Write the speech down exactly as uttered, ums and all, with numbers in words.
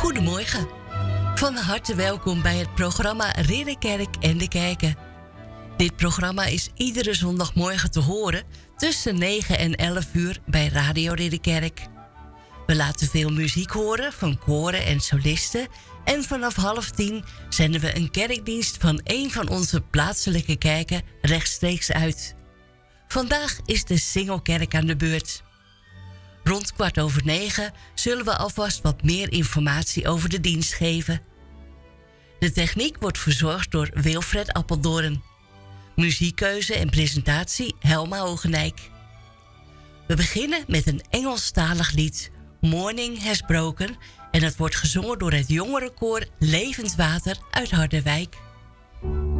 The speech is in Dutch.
Goedemorgen. Van harte welkom bij het programma Ridderkerk en de Kerken. Dit programma is iedere zondagmorgen te horen tussen negen en elf uur bij Radio Ridderkerk. We laten veel muziek horen van koren en solisten en vanaf half tien zenden we een kerkdienst van een van onze plaatselijke kerken rechtstreeks uit. Vandaag is de Singelkerk aan de beurt. Rond kwart over negen zullen we alvast wat meer informatie over de dienst geven. De techniek wordt verzorgd door Wilfred Appeldoorn. Muziekkeuze en presentatie Helma Hogenijk. We beginnen met een Engelstalig lied, Morning Has Broken, en het wordt gezongen door het jongerenkoor Levend Water uit Harderwijk.